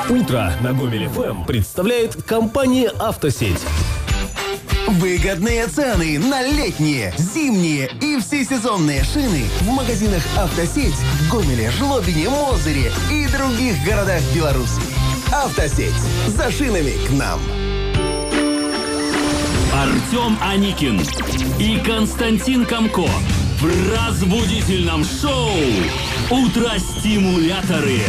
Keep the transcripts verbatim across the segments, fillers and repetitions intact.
Утро на Гомель эф эм представляет компания «Автосеть». Выгодные цены на летние, зимние и всесезонные шины в магазинах «Автосеть» в Гомеле, Жлобине, Мозыре и других городах Беларуси. «Автосеть». За шинами к нам. Артем Аникин и Константин Комко в разбудительном шоу «Утро-стимуляторы».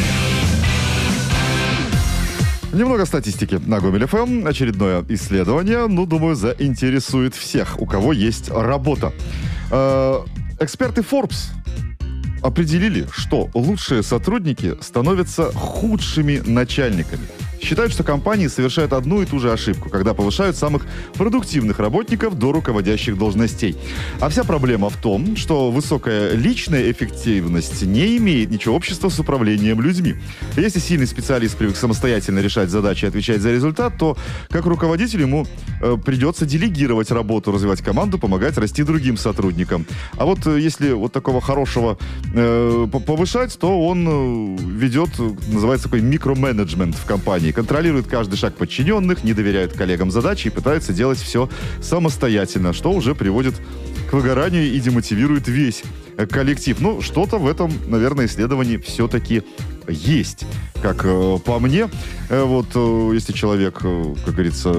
Немного статистики на Гомель эф эм. Очередное исследование, ну, думаю, заинтересует всех, у кого есть работа. Э, эксперты Forbes определили, что лучшие сотрудники становятся худшими начальниками. Считают, что компании совершают одну и ту же ошибку, когда повышают самых продуктивных работников до руководящих должностей. А вся проблема в том, что высокая личная эффективность не имеет ничего общего с управлением людьми. Если сильный специалист привык самостоятельно решать задачи и отвечать за результат, то как руководитель ему э, придется делегировать работу, развивать команду, помогать расти другим сотрудникам. А вот э, если вот такого хорошего э, повышать, то он э, ведет, называется такой микроменеджмент в компании. Контролирует каждый шаг подчиненных, не доверяет коллегам задачи и пытается делать все самостоятельно, что уже приводит к выгоранию и демотивирует весь коллектив. Ну, что-то в этом, наверное, исследовании все-таки есть. Как э, по мне, э, вот э, если человек, э, как говорится,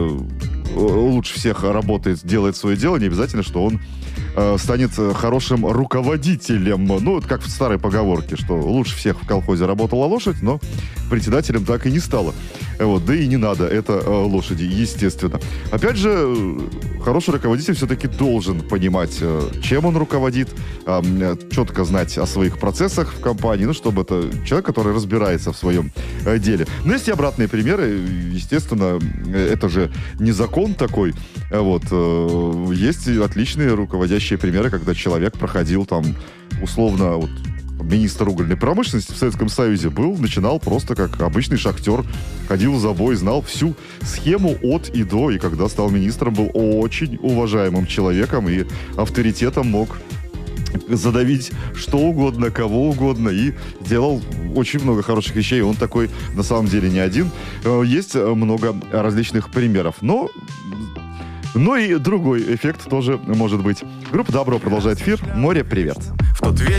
лучше всех работает, делает свое дело, не обязательно, что он э, станет хорошим руководителем. Ну, это как в старой поговорке, что лучше всех в колхозе работала лошадь, но председателем так и не стало. Вот, да и не надо это э, лошади, естественно. Опять же, хороший руководитель все-таки должен понимать, э, чем он руководит, э, четко знать о своих процессах в компании, ну, чтобы это человек, который разбирается в своем э, деле. Но есть и обратные примеры. Естественно, это же не закон такой. Вот, э, есть и отличные руководящие примеры, когда человек проходил там условно вот, министр угольной промышленности в Советском Союзе был, начинал просто как обычный шахтер, ходил в забой, знал всю схему от и до, и когда стал министром, был очень уважаемым человеком и авторитетом мог задавить что угодно, кого угодно, и делал очень много хороших вещей. Он такой, на самом деле, не один. Есть много различных примеров, но... Но и другой эффект тоже может быть. Группа «Добро» продолжает эфир. Море, привет. В тот вечер